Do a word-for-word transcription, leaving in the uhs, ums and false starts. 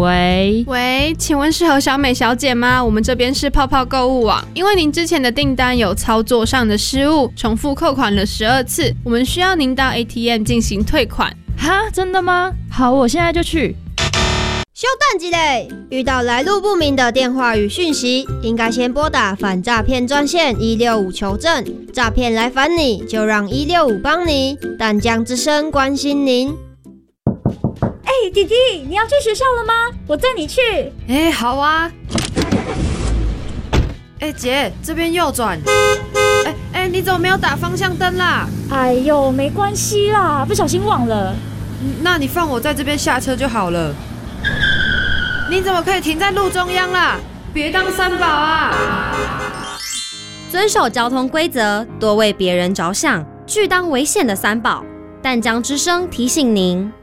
喂喂，请问是何小美小姐吗？我们这边是泡泡购物网，因为您之前的订单有操作上的失误，重复扣款了十二次，我们需要您到 A T M 进行退款。 哈，真的吗？好，我现在就去。 休蛋一类，遇到来路不明的电话与讯息，应该先拨打反诈骗专线一六五求证。诈骗来烦你，就让一六五帮你。淡江之声关心您。 哎、欸，弟弟，你要去学校了吗？我载你去。 哎、欸，好啊。哎、欸，姐，这边右转。哎、欸、哎、欸，你怎么没有打方向灯啦？ 哎呦，没关系啦，不小心忘了。 那你放我在这边下车就好了。你怎么可以停在路中央啦？别当三宝啊！ 遵守交通规则，多为别人着想，拒当危险的三宝。淡江之声提醒您。